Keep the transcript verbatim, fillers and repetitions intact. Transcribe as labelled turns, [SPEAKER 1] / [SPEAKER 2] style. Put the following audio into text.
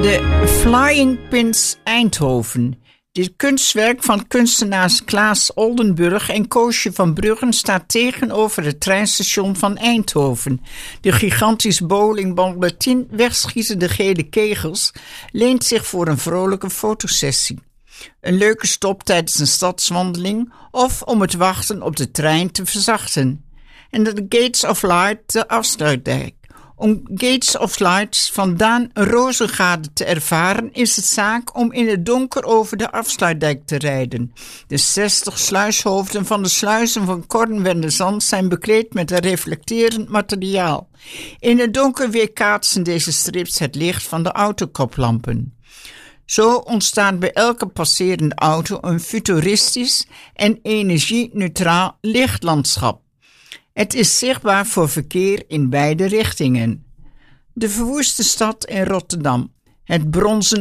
[SPEAKER 1] De Flying Pins Eindhoven. Dit kunstwerk van kunstenaars Klaas Oldenburg en Koosje van Bruggen staat tegenover het treinstation van Eindhoven. De gigantische bowlingbal met tien wegschietende gele kegels leent zich voor een vrolijke fotosessie. Een leuke stop tijdens een stadswandeling of om het wachten op de trein te verzachten. En de Gates of Light, de afsluitdijk. Om Gates of Light van Daan Rozengade te ervaren is het zaak om in het donker over de afsluitdijk te rijden. De zestig sluishoofden van de sluizen van Kornwendezand zijn bekleed met een reflecterend materiaal. In het donker weerkaatsen deze strips het licht van de autokoplampen. Zo ontstaat bij elke passerende auto een futuristisch en energie-neutraal lichtlandschap. Het is zichtbaar voor verkeer in beide richtingen. De verwoeste stad in Rotterdam. Het bronzen